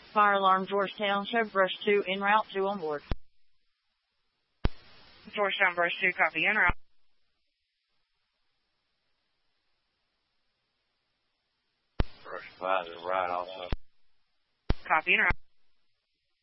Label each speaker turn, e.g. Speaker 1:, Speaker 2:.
Speaker 1: Fire alarm, Georgetown, show brush 2 en route, 2 on board.
Speaker 2: Georgetown, brush 2, copy en route.
Speaker 3: Brush 5 to the right also.
Speaker 2: Copy en route.